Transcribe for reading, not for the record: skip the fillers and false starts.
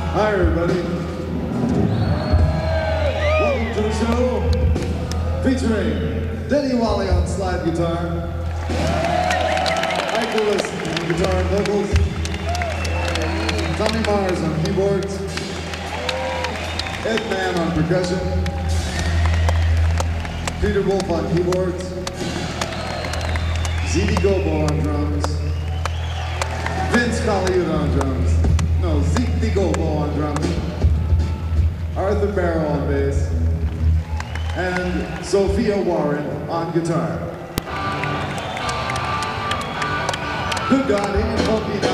Hi everybody. Welcome to the show featuring Denny Wally on slide guitar, Ike Lewis on guitar and vocals, Tommy Mars on keyboards, Ed Mann on percussion, Peter Wolf on keyboards, Z.D. Gobo on drums, Vince Colaiuta on drums, no, Z.D. Gobo on drums, Arthur Barrow on bass, and Sophia Warren on guitar. Good God, ain't it funky?